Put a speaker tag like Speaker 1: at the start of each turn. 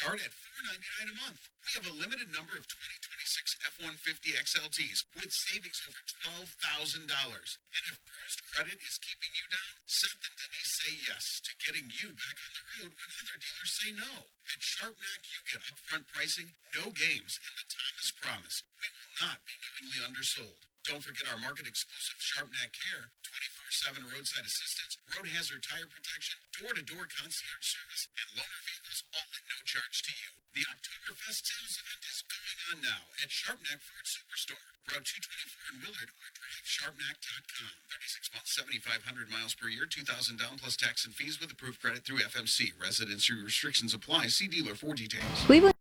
Speaker 1: start at $4.99 a month. We have a limited number of 2026 F-150 XLTs with savings over $12,000. And if Pros Credit is keeping you down, Seth and Denise say yes to getting you back on the road when other dealers say no. At SharpNac, you get upfront pricing, no games, and the time is promised. We will not be knowingly undersold. Don't forget our market-exclusive SharpNac Care, 24/7 roadside assistance, road hazard tire protection, door-to-door concierge service, and loaner vehicles all at no charge to you. The Oktoberfest sales event is going on now at SharpNac Ford Superstore, Route 224 in Willard, or DriveSharpNac.com. 36 months, 7,500 miles per year, 2,000 down plus tax and fees with approved credit through FMC. Residency restrictions apply. See dealer for details.
Speaker 2: Cleveland.